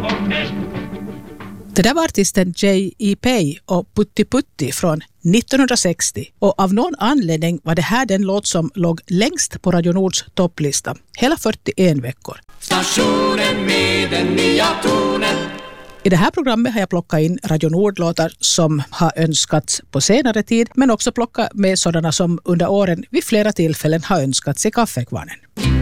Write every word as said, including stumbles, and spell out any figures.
Det där var artisten J E Pay och Putti Putti från nittonhundrasextio och av någon anledning var det här den låt som låg längst på Radio Nords topplista, hela fyrtioen veckor. Stationen med den nya tonen. I det här programmet har jag plockat in Radio Nord-låtar som har önskats på senare tid, men också plockat med sådana som under åren vid flera tillfällen har önskats i kaffekvarnen.